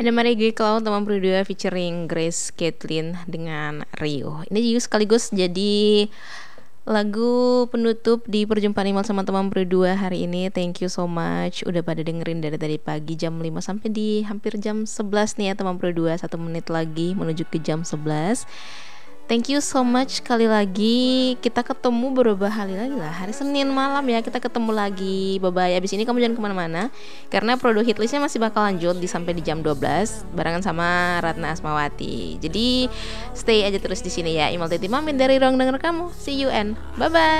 Ada Marie Cloud teman berdua featuring Grace Caitlyn dengan Rio. Ini juga sekaligus jadi lagu penutup di perjumpaan email sama teman berdua hari ini. Thank you so much udah pada dengerin dari tadi pagi jam 5 sampai di hampir jam 11 nih ya teman berdua. 1 menit lagi menuju ke jam 11. Thank you so much sekali lagi. Kita ketemu beberapa hari lagi lah. Hari Senin malam ya kita ketemu lagi. Bye-bye. Abis ini kamu jangan kemana-mana karena Prodo Hitlistnya masih bakal lanjut sampai di jam 12 barengan sama Ratna Asmawati. Jadi stay aja terus di sini ya. Imal Titi pamit dari ruang denger kamu. See you and bye-bye.